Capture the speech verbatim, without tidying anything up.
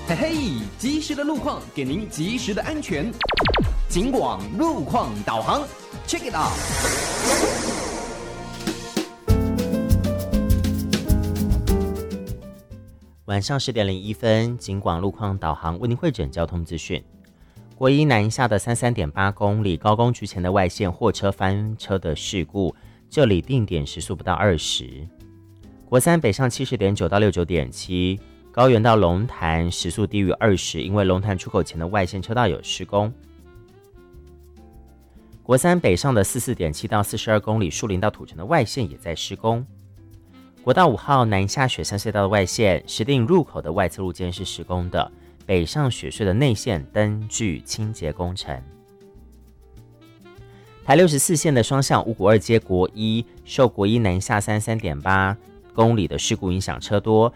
嘿嘿，及时的路况给您及时的安全。警广路况导航 ，check it out。 晚上十点零一分，警广路况导航为您汇整交通资讯。国一南下的三三点八公里高工局前的外线货车翻车的事故，这里定点时速不到二十。国三北上七十点九到六十九点七，高原到龙潭时速低于二十，因为龙潭出口前的外线车道有施工。国三北上的四十四点七到四十二公里树林到土城的外线也在施工。国道五号南下雪山隧道的外线，石碇入口的外侧路肩是施工的，北上雪隧的内线灯具清洁工程。台六十四线的双向五股二街国一受国一南下三三点八公里的事故影响车多，